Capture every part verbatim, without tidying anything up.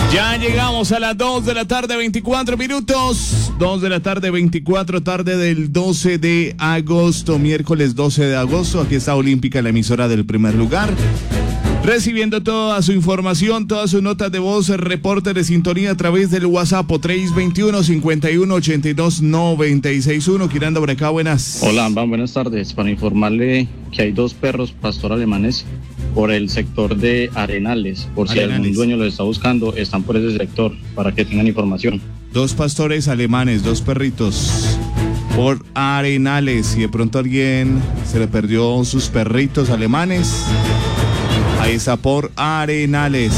Ya llegamos a las dos de la tarde, veinticuatro minutos. dos de la tarde, veinticuatro, tarde del doce de agosto, miércoles doce de agosto. Aquí está Olímpica, la emisora del primer lugar. Recibiendo toda su información, todas sus notas de voz, reporte de sintonía a través del WhatsApp tres veintiuno, cincuenta y uno, ochenta y dos, noventa y seis uno. ¿Quién anda por acá? Buenas. Hola, Ambán, buenas tardes. Para informarle que hay dos perros pastor alemanes por el sector de Arenales. Por si Arenales. algún dueño los está buscando, están por ese sector, para que tengan información. Dos pastores alemanes, dos perritos por Arenales. Si de pronto a alguien se le perdió sus perritos alemanes, ahí está por Arenales.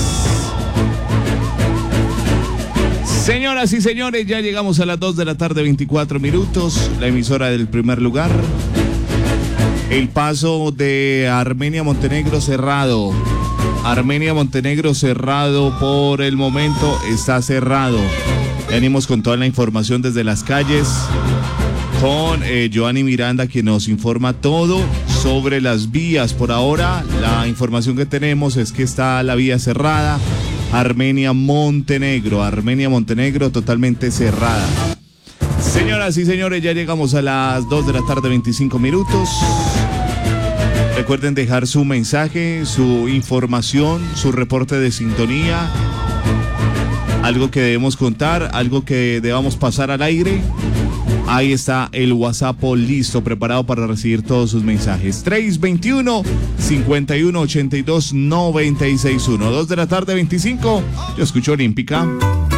Señoras y señores, ya llegamos a las dos de la tarde, veinticuatro minutos. La emisora del primer lugar. El paso de Armenia-Montenegro cerrado. Armenia-Montenegro cerrado por el momento, está cerrado. Venimos con toda la información desde las calles con eh, Joanny Miranda, quien nos informa todo sobre las vías. Por ahora, la información que tenemos es que está la vía cerrada. Armenia-Montenegro, Armenia-Montenegro totalmente cerrada. Señoras y señores, ya llegamos a las dos de la tarde, veinticinco minutos. Recuerden dejar su mensaje, su información, su reporte de sintonía, algo que debemos contar, algo que debamos pasar al aire. Ahí está el WhatsApp listo, preparado para recibir todos sus mensajes. tres veintiuno, cincuenta y uno, ochenta y dos, noventa y seis uno. dos de la tarde, veinticinco. Yo escucho Olímpica.